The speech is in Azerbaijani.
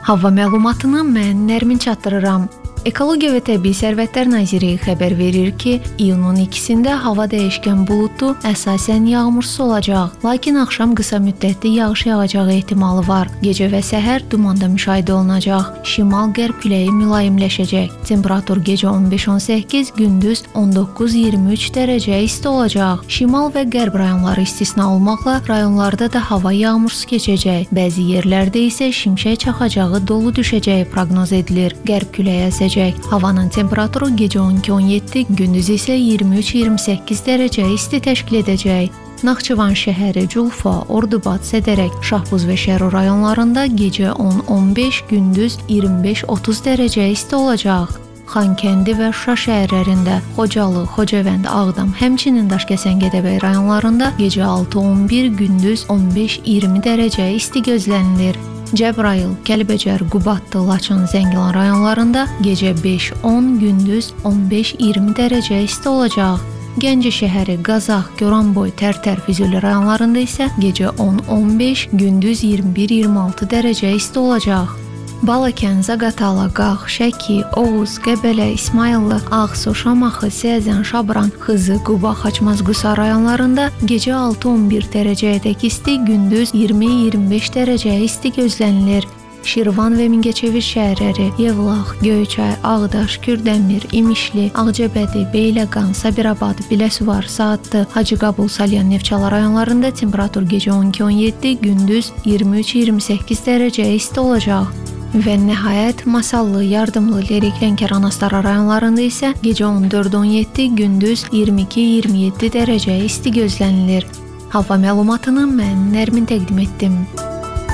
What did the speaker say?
Hava məlumatını mən Nərmin çatdırıram. Ekologiya və Təbii Sərvətlər Nazirliyi xəbər verir ki, iyunun 2-sində hava dəyişkən buludlu, əsasən yağmursuz olacaq, lakin axşam qısa müddətli yağış yağacağı ehtimalı var. Gecə və səhər dumanda müşahidə olunacaq. Şimal-qərb küləyi mülayimləşəcək. Temperatur gecə 15-18, gündüz 19-23 dərəcə isti olacaq. Şimal və qərb rayonları istisna olmaqla rayonlarda da hava yağmursuz keçəcək. Bəzi yerlərdə isə şimşək çaxacağı, dolu düşəcəyi proqnoz edilir. Qərb küləyi əsəcək. Havanın temperaturu gecə 12-17, gündüz isə 23-28 dərəcə isti təşkil edəcək. Naxçıvan şəhəri, Culfa, Ordubad, Sədərək, Şahbuz və Şərur rayonlarında gecə 10-15, gündüz 25-30 dərəcə isti olacaq. Xankəndi və Şuşa şəhərlərində, Xocalı, Xocavənd, Ağdam, həmçinin Daşkəsən, Gədəbəy rayonlarında gecə 6-11, gündüz 15-20 dərəcə isti gözlənilir. Cəbrayıl, Kəlbəcər, Qubadlı, Laçın, Zəngilan rayonlarında gecə 5-10, gündüz 15-20 dərəcə isti olacaq. Gəncə şəhəri, Qazax, Goranboy, Tərtər, Füzuli rayonlarında isə gecə 10-15, gündüz 21-26 dərəcə isti olacaq. Balakən, Zaqatala, Qax, Şəki, Oğuz, Qəbələ, İsmayıllı, Ağsu, Şamaxı, Siyəzən, Şabran, Xızı, Quba, Xaçmaz, Qusa rayonlarında gecə 6-11 dərəcəyədək isti, gündüz 20-25 dərəcə isti gözlənilir. Şirvan və Mingəçevir şəhərləri, Yevlax, Göyçay, Ağdaş, Kürdəmir, İmişli, Ağcabədi, Beyləqan, Sabirabad, Biləsuvar, Saatlı, Hacıqabul, Salyan, Neftçala rayonlarında temperatur gecə 12-17, gündüz 23-28 dərəcə isti olacaq. Və nəhayət Masallı, Yardımlı, Lerik, Lənkəran, Astara rayonlarında isə gecə 14-17, gündüz 22-27 dərəcə isti gözlənilir. Hava məlumatını mən Nərmin təqdim etdim.